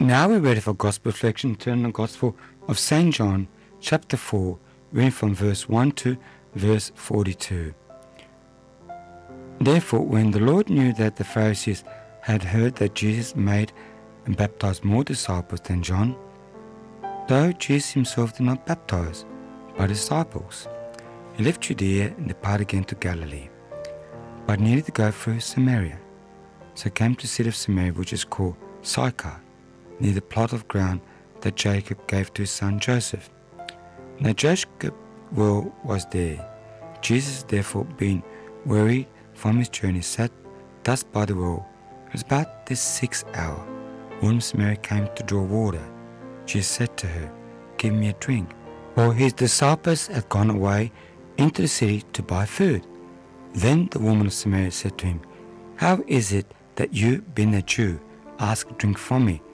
Now we're ready for Gospel Reflection. Turn to the Gospel of St. John, chapter 4, reading from verse 1 to verse 42. Therefore, when the Lord knew that the Pharisees had heard that Jesus made and baptized more disciples than John, though Jesus himself did not baptize, but disciples, he left Judea and departed again to Galilee, but needed to go through Samaria. So came to the city of Samaria, which is called Sychar, near the plot of ground that Jacob gave to his son Joseph. Now Jacob's well was there. Jesus, therefore, being wearied from his journey, sat thus by the well. It was about the 6th hour. A woman of Samaria came to draw water. Jesus said to her, "Give me a drink." For his disciples had gone away into the city to buy food. Then the woman of Samaria said to him, "How is it that you, being a Jew, ask a drink from me,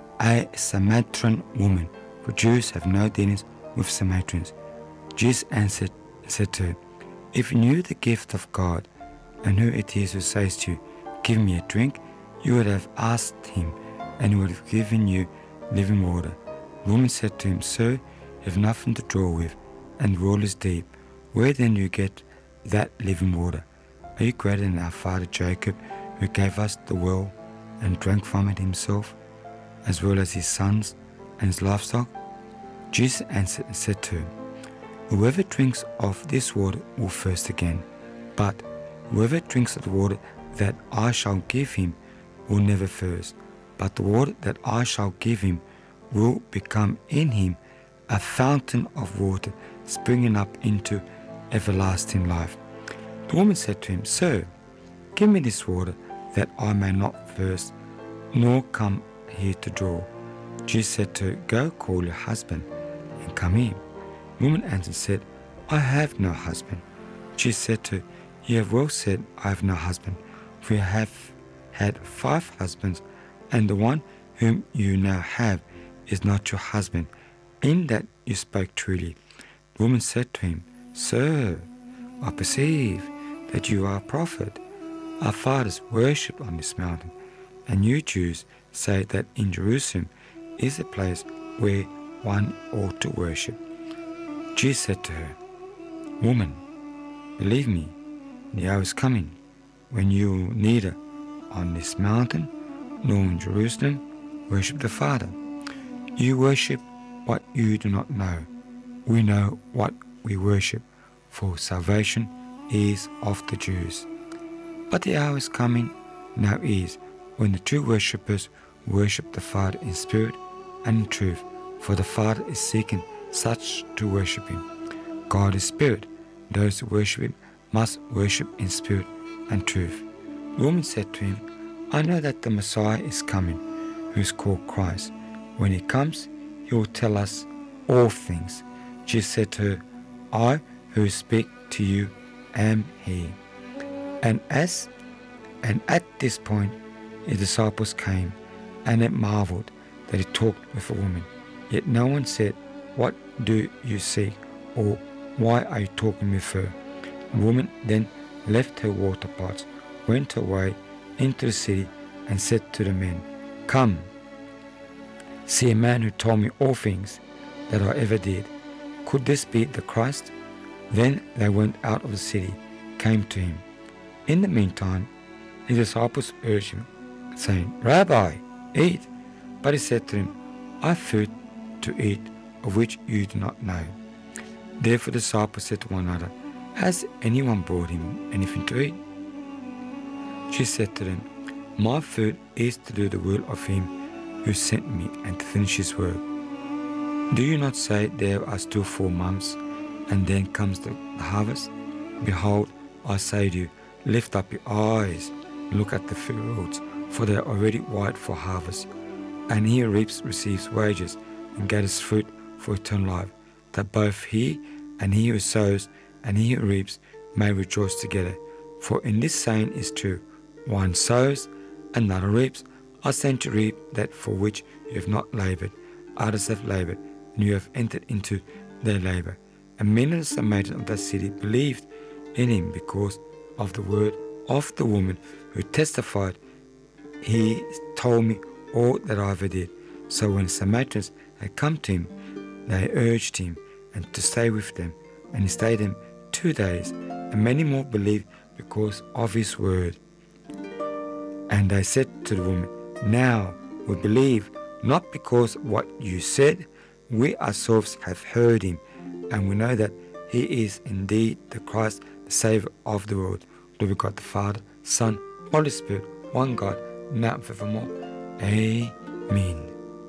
a Samaritan woman? For Jews have no dealings with Samaritans." Jesus answered and said to her, "If you knew the gift of God, and who it is who says to you, 'Give me a drink,' you would have asked him, and he would have given you living water." The woman said to him, "Sir, you have nothing to draw with, and the well is deep. Where then do you get that living water? Are you greater than our father Jacob, who gave us the well and drank from it himself, as well as his sons and his livestock?" Jesus answered and said to her, "Whoever drinks of this water will thirst again, but whoever drinks of the water that I shall give him will never thirst. But the water that I shall give him will become in him a fountain of water springing up into everlasting life." The woman said to him, "Sir, give me this water that I may not thirst, nor come here to draw." Jesus said to her, "Go call your husband and come here." The woman answered and said, "I have no husband." Jesus said to her, "You have well said, I have no husband, for you have had 5 husbands, and the one whom you now have is not your husband. In that you spoke truly." The woman said to him, "Sir, I perceive that you are a prophet. Our fathers worshipped on this mountain, and you Jews say that in Jerusalem is a place where one ought to worship." Jesus said to her, "Woman, believe me, the hour is coming when you will neither on this mountain nor in Jerusalem worship the Father. You worship what you do not know. We know what we worship, for salvation is of the Jews. But the hour is coming, now is, when the true worshippers worship the Father in spirit and in truth, for the Father is seeking such to worship him. God is spirit. Those who worship him must worship in spirit and truth." The woman said to him, "I know that the Messiah is coming, who is called Christ. When he comes, he will tell us all things." Jesus said to her, "I who speak to you am he." And at this point his disciples came, and they marveled that he talked with a woman. Yet no one said, "What do you seek?" or "Why are you talking with her?" The woman then left her water pots, went away into the city, and said to the men, "Come, see a man who told me all things that I ever did. Could this be the Christ?" Then they went out of the city, came to him. In the meantime, his disciples urged him, saying, "Rabbi, eat." But he said to them, "I have food to eat of which you do not know." Therefore the disciples said to one another, "Has anyone brought him anything to eat?" Jesus said to them, "My food is to do the will of him who sent me and to finish his work. Do you not say there are still 4 months, and then comes the harvest? Behold, I say to you, lift up your eyes, look at the fields, for they are already white for harvest. And he who reaps receives wages, and gathers fruit for eternal life, that both he and he who sows and he who reaps may rejoice together. For in this saying is true, one sows, another reaps. I sent to reap that for which you have not labored. Others have labored, and you have entered into their labor." And many of the Samaritans of that city believed in him because of the word of the woman, who testified, "He told me all that I ever did." So when the Samaritans had come to him, they urged him and to stay with them, and he stayed them 2 days, and many more believed because of his word. And they said to the woman, "Now we believe, not because what you said, we ourselves have heard him, and we know that he is indeed the Christ, the Saviour of the world." Glory to God the Father, Son, Holy Spirit, one God, now and forevermore. Amen.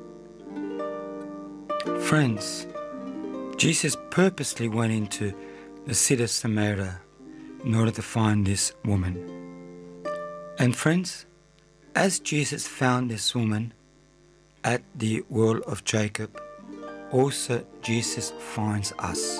Friends, Jesus purposely went into the city of Samaria in order to find this woman. And friends, as Jesus found this woman at the well of Jacob, also Jesus finds us.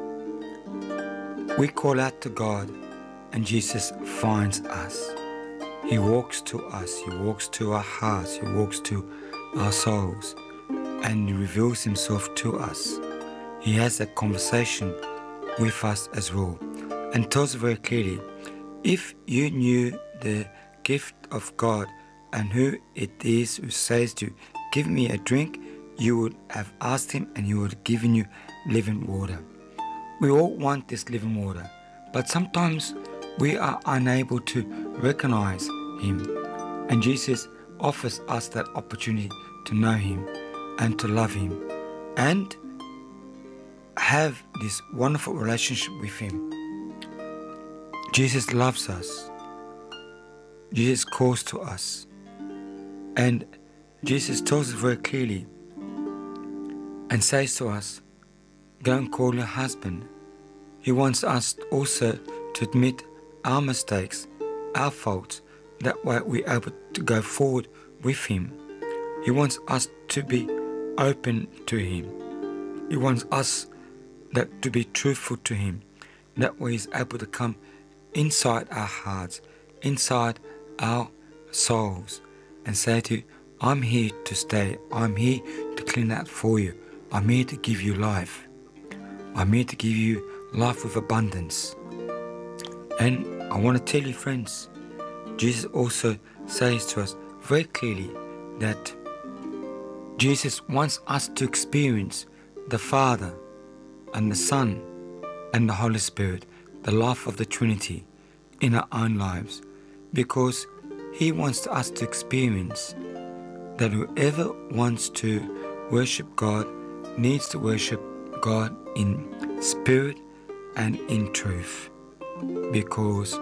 We call out to God and Jesus finds us. He walks to us, He walks to our hearts, He walks to our souls, and He reveals Himself to us. He has a conversation with us as well, and tells very clearly, if you knew the gift of God and who it is who says to you, "Give me a drink," you would have asked Him and He would have given you living water. We all want this living water, but sometimes we are unable to recognize Him, and Jesus offers us that opportunity to know Him and to love Him and have this wonderful relationship with Him. Jesus loves us. Jesus calls to us, and Jesus tells us very clearly and says to us, "Go and call your husband." He wants us also to admit our mistakes, our faults, that way we're able to go forward with Him. He wants us to be open to Him. He wants us to be truthful to Him. That way He's able to come inside our hearts, inside our souls, and say to you, "I'm here to stay. I'm here to clean out for you. I'm here to give you life. I'm here to give you life with abundance." And I want to tell you, friends, Jesus also says to us very clearly that Jesus wants us to experience the Father and the Son and the Holy Spirit, the life of the Trinity in our own lives, because He wants us to experience that whoever wants to worship God needs to worship God in spirit and in truth, because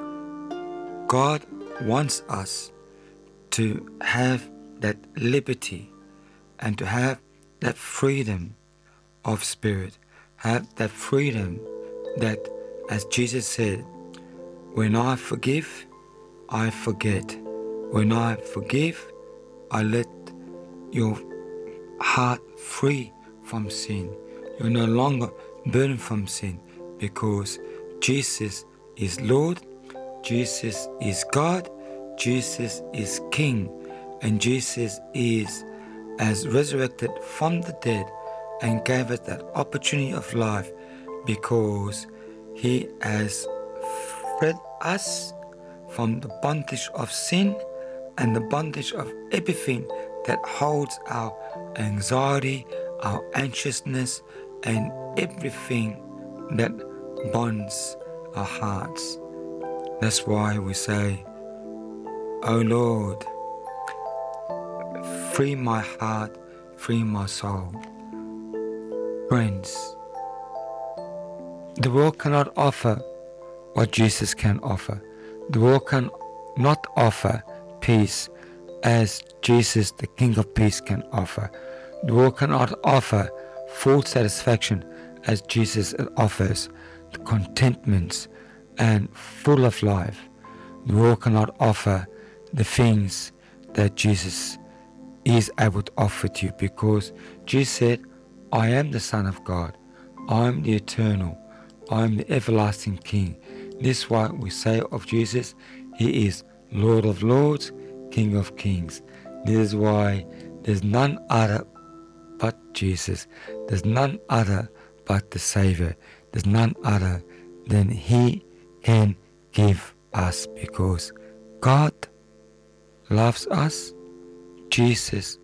God wants us to have that liberty and to have that freedom of spirit, have that freedom that, as Jesus said, "When I forgive, I forget. When I forgive, I let your heart free from sin. You're no longer burdened from sin, because Jesus is Lord, Jesus is God, Jesus is King, and Jesus is as resurrected from the dead and gave us that opportunity of life, because He has freed us from the bondage of sin and the bondage of everything that holds our anxiety, our anxiousness, and everything that bonds our hearts. That's why we say, "Oh Lord, free my heart, free my soul." Friends, the world cannot offer what Jesus can offer. The world cannot offer peace as Jesus, the King of Peace, can offer. The world cannot offer full satisfaction as Jesus offers the contentments and full of life. The world cannot offer the things that Jesus is able to offer to you, because Jesus said, "I am the Son of God. I am the eternal. I am the everlasting King." This is why we say of Jesus, He is Lord of Lords, King of Kings. This is why there's none other but Jesus. There's none other but the Savior. There's none other than He can give us, because God loves us, Jesus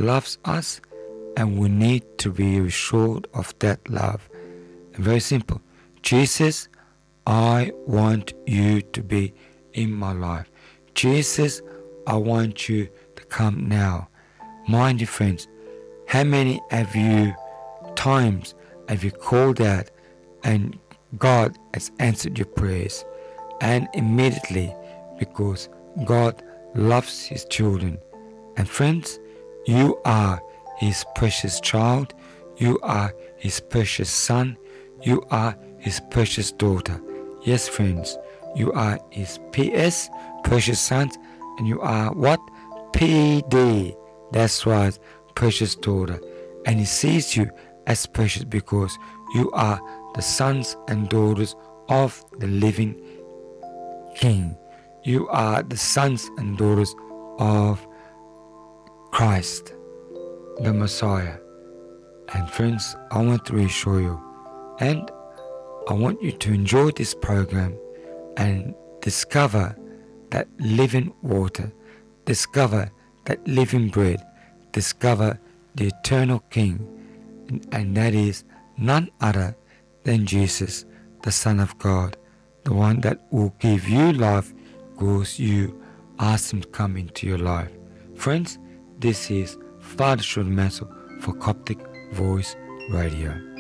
loves us, and we need to be assured of that love. And very simple. Jesus, I want you to be in my life. Jesus, I want you to come now. Mind you, friends, how many times have you called out and God has answered your prayers? And immediately, because God loves His children. And friends, you are His precious child. You are His precious son. You are His precious daughter. Yes, friends, you are His PS, precious sons, and you are what? PD. That's right, precious daughter. And He sees you as precious because you are the sons and daughters of the living King. You are the sons and daughters of Christ, the Messiah. And friends, I want to reassure you, and I want you to enjoy this program and discover that living water, discover that living bread, discover the eternal King, and that is none other than Jesus, the Son of God, the one that will give you life because you ask Him to come into your life. Friends, this is Father Shulmansel for Coptic Voice Radio.